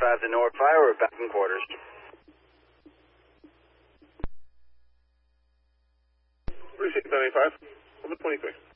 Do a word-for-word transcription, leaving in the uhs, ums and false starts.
seventy-five to North Fire. We're back in quarters. Precinct seventy-five, over twenty-three.